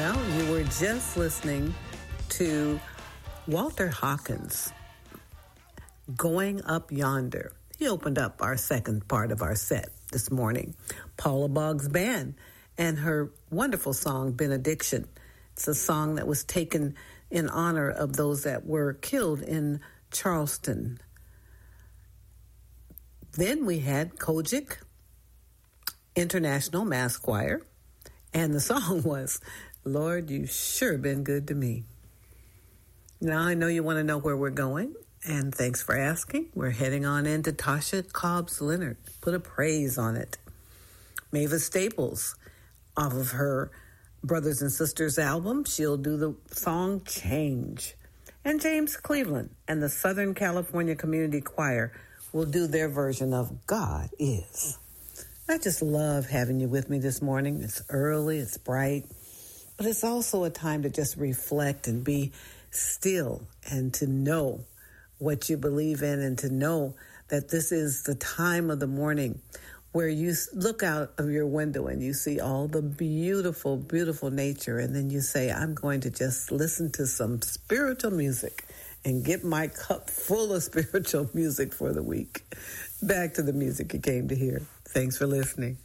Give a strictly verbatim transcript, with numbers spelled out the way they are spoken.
Well, you were just listening to Walter Hawkins, Going Up Yonder. He opened up our second part of our set this morning. Paula Boggs Band and her wonderful song, Benediction. It's a song that was taken in honor of those that were killed in Charleston. Then we had Kojic International Mass Choir, and the song was, Lord, You Sure Been Good to Me. Now, I know you want to know where we're going, and thanks for asking. We're heading on into Tasha Cobbs Leonard. Put a praise on it. Mavis Staples, off of her Brothers and Sisters album, she'll do the song Change. And James Cleveland and the Southern California Community Choir will do their version of God Is. I just love having you with me this morning. It's early, it's bright, but it's also a time to just reflect and be still and to know what you believe in and to know that this is the time of the morning where you look out of your window and you see all the beautiful, beautiful nature, and then you say, I'm going to just listen to some spiritual music and get my cup full of spiritual music for the week. Back to the music you came to hear. Thanks for listening.